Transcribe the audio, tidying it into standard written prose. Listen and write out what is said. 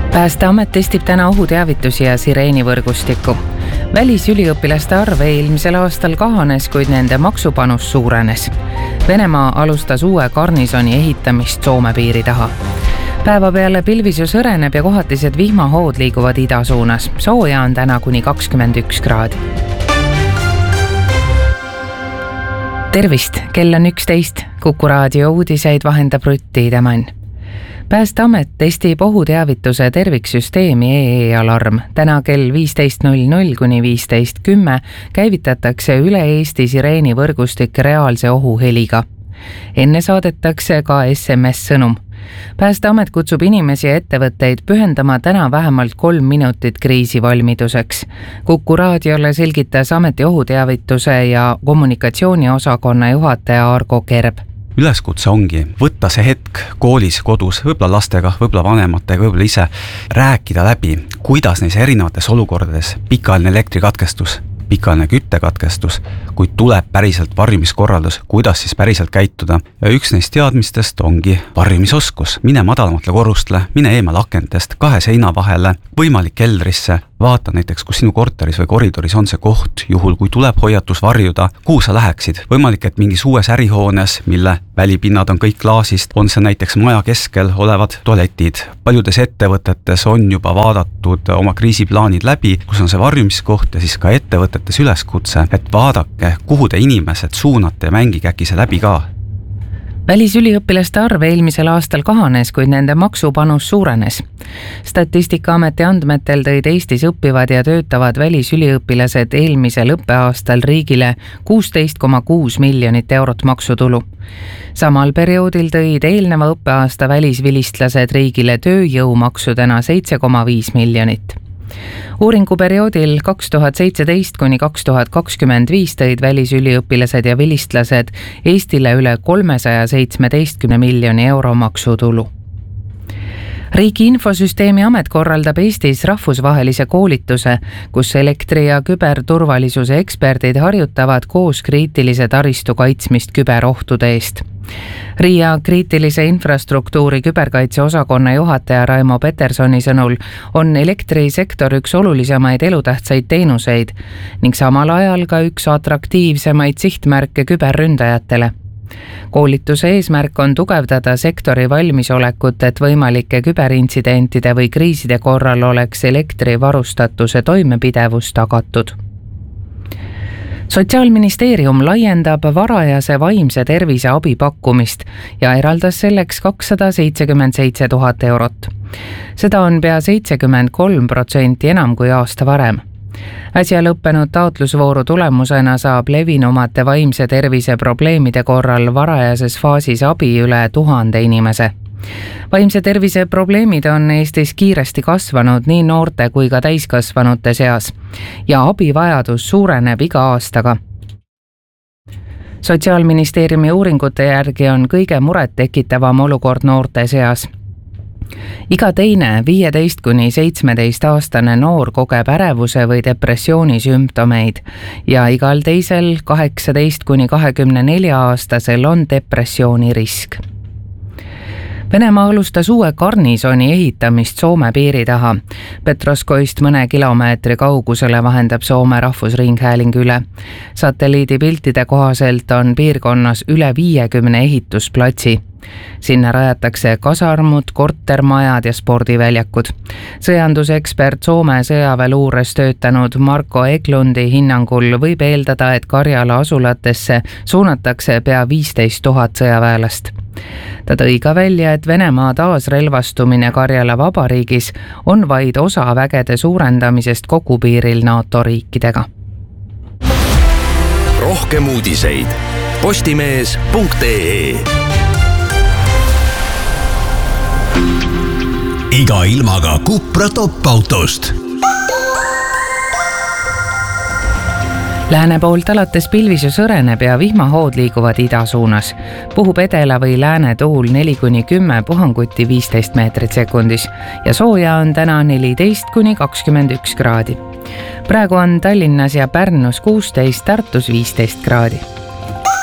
Päästeamet testib täna ohuteavitusi ja sireenivõrgustikku. Välisüliõpilaste arv eelmisel aastal kahanes, kuid nende maksupanus suurenes. Venemaa alustas uue garnisoni ehitamist Soome piiri taha. Päeva peale pilvisu sõreneb ja kohatised vihmahood liiguvad ida suunas. Sooja on täna kuni 21 kraadi. Tervist, kell on 11. Kuku raadio uudiseid vahendab Rutt Tiidemann. Päästeamet testib ohuteavituse terviksüsteemi EE-alarm. Täna kell 15.00 kuni 15.10 käivitatakse üle Eesti sireenivõrgustik reaalse ohuheliga. Enne saadetakse ka SMS-sõnum. Päästeamet kutsub inimesi ja ettevõtteid pühendama täna vähemalt 3 minutit kriisivalmiduseks. Kuku raadiole selgitas ameti ohuteavituse ja kommunikatsiooniosakonna juhataja Argo Kerb. Üleskutse ongi võtta see hetk koolis, kodus, võib-olla lastega, võib-olla vanematega, võib-olla ise, rääkida läbi, kuidas neis erinevates olukordades pikaajaline elektrikatkestus, pikaajaline küttekatkestus, kui tuleb päriselt varjumiskorraldus, kuidas siis päriselt käituda. Ja üks neist teadmistest ongi varjumisoskus. Mine madalamatele korrustele, mine eemal akentest, 2 seina vahele, võimalik keldrisse, vaata näiteks, kus sinu korteris või koridoris on see koht, juhul kui tuleb hoiatus varjuda, kuhu sa läheksid. Võimalik, et mingis uues ärihoones, mille välipinnad on kõik klaasist, on see näiteks maja keskel olevad tualetid. Paljudes ettevõtetes on juba vaadatud oma kriisiplaanid läbi, kus on see varjumiskoht ja siis ka ettevõtetes üleskutse, et vaadake, kuhu te inimesed suunate ja mängige äkki see läbi ka. Välisüliõpilaste arv eelmisel aastal kahanes, kuid nende maksupanus suurenes. Statistikaameti andmetel tõid Eestis õppivad ja töötavad välisüliõpilased eelmisel õppeaastal riigile 16,6 miljonit eurot maksutulu. Samal perioodil tõid eelneva õppeaasta välisvilistlased riigile tööjõumaksudena 7,5 miljonit. Uuringuperioodil 2017 kuni 2025 tõid välisüliõpilased ja vilistlased Eestile üle 317 miljoni euro maksutulu. Riigi infosüsteemi amet korraldab Eestis rahvusvahelise koolituse, kus elektri- ja küberturvalisuse eksperdid harjutavad koos kriitilise taristu kaitsmist küberohtude eest. Riia kriitilise infrastruktuuri küberkaitse osakonna juhataja Raimo Petersoni sõnul on elektrisektor üks olulisemaid elutähtsaid teenuseid ning samal ajal ka üks atraktiivsemaid sihtmärke küberründajatele. Koolituse eesmärk on tugevdada sektori valmisolekut, et võimalike küberintsidentide või kriiside korral oleks elektrivarustatuse toimepidevus tagatud. Sotsiaalministeerium laiendab varajase vaimse tervise abi pakkumist ja eraldas selleks 277 000 eurot. Seda on pea 73% enam kui aasta varem. Äsja lõppenud taotlusvooru tulemusena saab levinumate vaimse tervise probleemide korral varajases faasis abi üle 1000 inimese. Vaimse tervise probleemid on Eestis kiiresti kasvanud nii noorte kui ka täiskasvanute seas ja abivajadus suureneb iga aastaga. Sotsiaalministeeriumi uuringute järgi on kõige muret tekitavam olukord noorte seas. Iga teine 15 kuni 17 aastane noor kogeb ärevuse või depressiooni sümptomeid ja igal teisel 18 kuni 24 aastasel on depressiooni risk. Venemaa alustas uue garnisoni ehitamist Soome piiri taha. Petroskoist mõne kilomeetri kaugusele vahendab Soome rahvusringhääling üle. Satelliidipiltide kohaselt on piirkonnas üle 50 ehitusplatsi. Sinna rajatakse kasarmud, kortermajad ja spordiväljakud. Sõjandusekspert Soome sõjaväeluures töötanud Marko Eglundi hinnangul võib eeldada, et Karjala asulatesse suunatakse pea 15 000 sõjaväelast. Ta tõi ka välja, et Venemaa taasrelvastumine Karjala vabariigis on vaid osa vägede suurendamisest kogu piiril NATO riikidega. Rohkem uudiseid postimees.ee. Iga ilmaga Cupra top-autost. Lääne poolt alates pilvisu sõreneb ja vihmahood liiguvad ida suunas. Puhub edela või lääne tuul 4-10, puhanguti 15 meetrit sekundis ja sooja on täna 14-21 kraadi. Praegu on Tallinnas ja Pärnus 16, Tartus 15 kraadi.